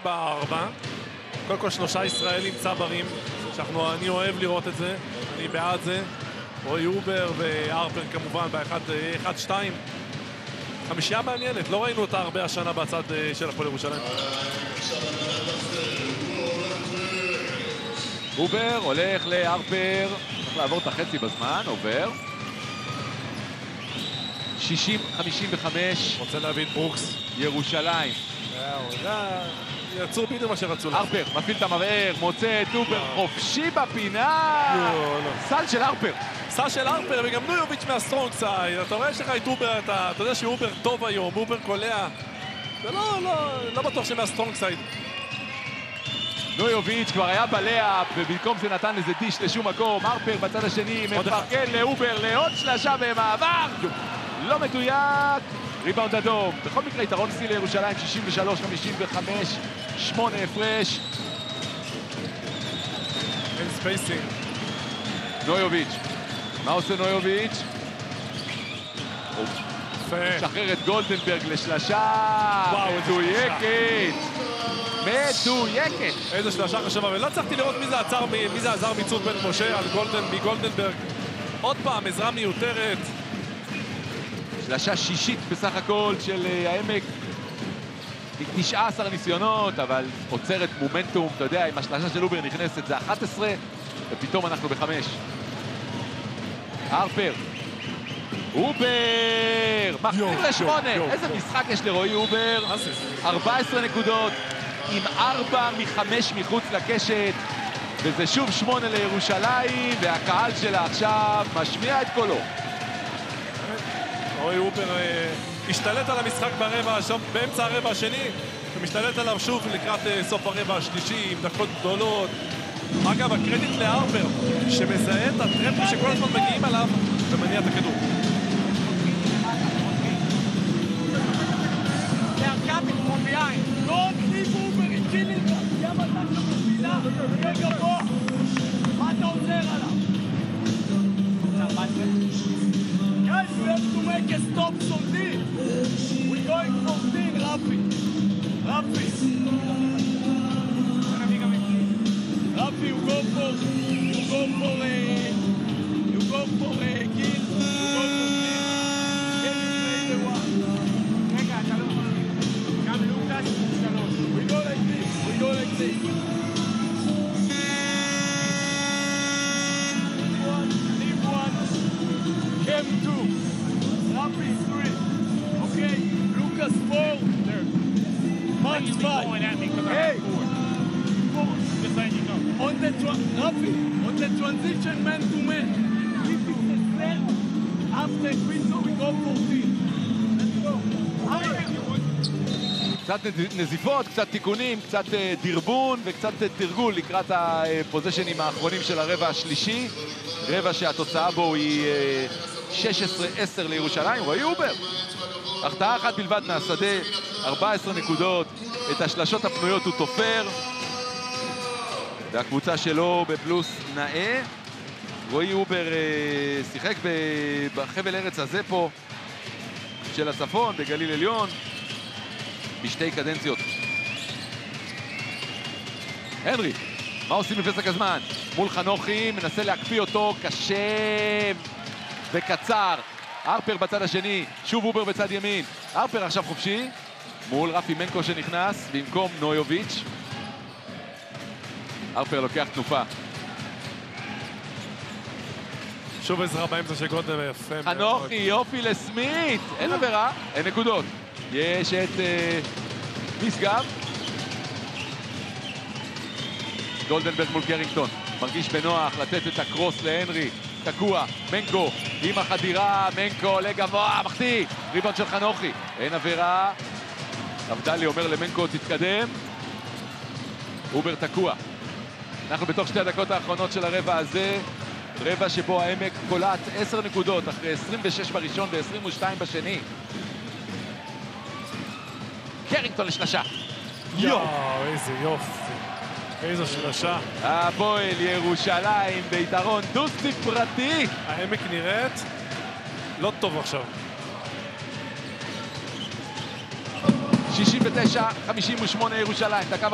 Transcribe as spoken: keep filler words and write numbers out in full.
בארבע. קודם כל שלושה ישראלים צברים, שאני אוהב לראות את זה, אני בעד זה. רועי אובר וארפר כמובן ב-אחד שתיים. חמישייה מעניינת, לא ראינו אותה הרבה השנה בצד של הפועל ירושלים. אובר הולך לארפר, צריך לעבור את החצי בזמן, עובר. שישים חמישים וחמש. רוצה להבין ברוקס. ירושלים. יצאו בדיוק מה שרצו. ארפר מפעיל את המרער, מוצא את אובר חופשי בפינה. סל של ארפר. סל של ארפר וגם נויוביץ' מהסטרונג סייד. אתה רואה שלך את אובר, אתה יודע שאובר טוב היום, אובר קולע. זה לא, לא, לא בטוח שמהסטרונג סייד. נויוביץ' כבר היה בלאפ, ובמקום זה נתן איזה דיש לשום מקום. ארפר בצד השני מפרגן לאובר לעוד שלשה במעבר. לא מדויק. ריבאונד אדום. בכל מקרה יתרון שיא לירושלים, שישים ושלוש חמישים וחמש, שמונה הפרש. אין ספייסינג. נויוביץ'. מה עושה נויוביץ'? משחרר את גולדנברג לשלשה. מדויקת. מדויקת. איזה שלושה חשובה, ולא צריכתי לראות מי זה עצר, מי זה עזר מצות בן משה על גולדן, מגולדנברג. עוד פעם, עזרה מיותרת. שלשה שישית בסך הכל של העמק. תשעה עשר ניסיונות, אבל עוצרת מומנטום, אתה יודע, אם השלשה של אובר נכנסת זה אחת עשרה, ופתאום אנחנו בחמש. ארפר. אובר! מחזיק לשמונה! איזה משחק יש לרועי אובר? ארבע עשרה נקודות, עם ארבע מחמש מחוץ לקשת, וזה שוב שמונה לירושלים, והקהל שלה עכשיו משמיע את קולו. רועי אובר השתלט על המשחק ברבע, באמצע הרבע השני, ומשתלט עליו שוב לקראת סוף הרבע השלישי, עם דקות גדולות. אגב, הקרדיט לארפר, שמזהה את הטרפים שכל הזמן מגיעים עליו, ומניע את הכדור. מה אתה עוזר עליו? Guys, we have to make a stop on this. We're going for thin, Rafi. Rafi. Rafi, you go for, you go for, uh, you go for uh, kill. You go for kill. Then you play the one. רגע, אתה לא מבין. גם לוקאס, שלוש. We go like this. We go like this. Game two, Rafi three, okay, Lucas four, Max five, hey, four. On the, Rafi, on the transition man to man, if it's a set, after we go, we go fourteen, let's go. קצת נזיפות, קצת תיקונים, קצת דרבון וקצת תרגול לקראת הפוזיישנים האחרונים של הרבע השלישי. רבע שהתוצאה בו היא שש עשרה עשר לירושלים. רועי אובר, החטאה אחת בלבד מהשדה, ארבע עשרה נקודות, את השלשות הפנויות הוא תופר, והקבוצה שלו בפלוס נאה. רועי אובר שיחק בחבל ארץ הזה פה של הצפון, בגליל עליון, בשתי קדנציות. הנרי, מה עושים בפסק הזמן? מול חנוכי, מנסה להקפיא אותו, קשה וקצר. ארפר בצד השני, שוב אובר בצד ימין. ארפר עכשיו חופשי, מול רפי מנקו שנכנס, במקום נויוביץ'. ארפר לוקח תנופה. שוב עזרה באמצע של גולדנברג, יפה. חנוכי, יופי לסמית. אין עבירה, אין נקודות. יש את uh, משגב. גולדנברג מול קרינגטון. מרגיש בנוח לתת את הקרוס להנרי. תקוע, מנקו עם החדירה, מנקו עולה גבוה, מחטיא. ריבאונד של חנוכי. אין עבירה. אבדלי אומר למנקו, תתקדם. אובר תקוע. אנחנו בתוך שתי הדקות האחרונות של הרבע הזה. רבע שבו העמק קולט עשר נקודות אחרי עשרים ושש בראשון ו-עשרים ושתיים בשני. קרינגטון לשלשה. יואו, איזה יופי. איזו שלשה. הפועל ירושלים ביתרון דו-ספרתי. העמק נראית לא טוב עכשיו. שישים ותשע חמישים ושמונה ירושלים. דקה